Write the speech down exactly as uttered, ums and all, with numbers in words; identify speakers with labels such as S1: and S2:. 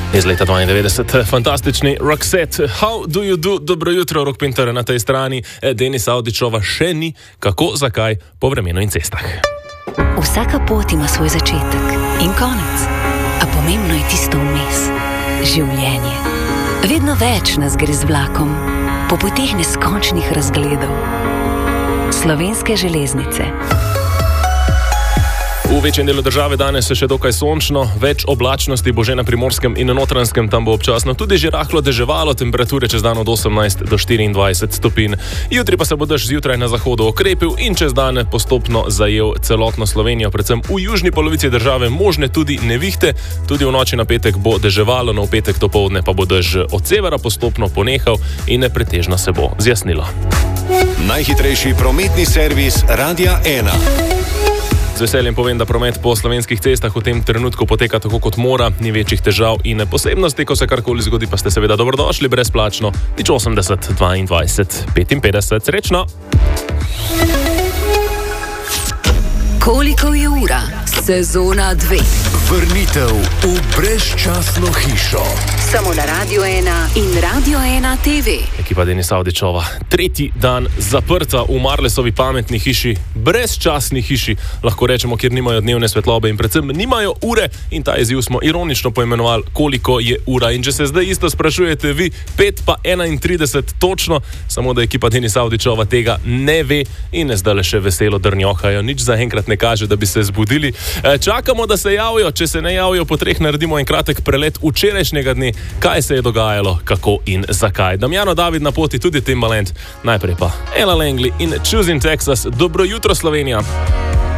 S1: Iz leta dvaindevetdeset, fantastični Roxette. How do you do? Dobro jutro, Rok Pinter na tej strani. Denis Avdićova še ni. Kako, zakaj, po vremenu in cestah.
S2: Vsaka pot ima svoj začetek in konec. A pomembno je tisto vmes. Življenje. Vedno več nas gre z vlakom. Po poteh neskončnih razgledov. Slovenske železnice.
S1: V večjem delu države danes je še dokaj sončno, več oblačnosti bo že na Primorskem in na Notranjskem, tam bo občasno tudi že rahlo deževalo, temperature čez dan od osemnajst do štiriindvajset stopinj. Jutri pa se bo dež zjutraj na zahodu okrepil in čez dan postopno zajel celotno Slovenijo, predvsem v južni polovici države možne tudi nevihte. Tudi v noči na petek bo deževalo, no v petek dopoldne pa bo dež od severa postopno ponehal in pretežno se bo zjasnilo.
S3: Najhitrejši prometni servis Radia ena.
S1: Z veseljem povem, da promet po slovenskih cestah v tem trenutku poteka tako kot mora, ni večjih težav in posebnosti, ko se karkoli zgodi, pa ste seveda dobrodošli brezplačno. Nič osemdeset, dvaindvajset, petinpetdeset. Srečno!
S2: Koliko je ura? Sezona dve.
S3: Vrnitev v brezčasno hišo.
S2: Samo na Radio ena in Radio ena T V.
S1: Ekipa Denisa Avdićova. Tretji dan zaprta v Marlesovi pametni hiši, brezčasni hiši, lahko rečemo, kjer nimajo dnevne svetlobe in predvsem nimajo ure, in ta izziv smo ironično poimenovali, koliko je ura. In če se zdaj isto sprašujete vi, pet pa enaintrideset točno, samo da ekipa Denisa Avdićova tega ne ve in zdaj le še veselo drnjohajo. Nič zaenkrat ne kaže, da bi se zbudili. E, čakamo, da se javijo, če se ne javijo, po treh naredimo en kratek prelet včerajšnjega dne, kaj se je dogajalo, kako in zakaj. Damjano David na poti, tudi Timbaland, najprej pa Ella Langley in Choosing Texas. Dobro jutro, Slovenija!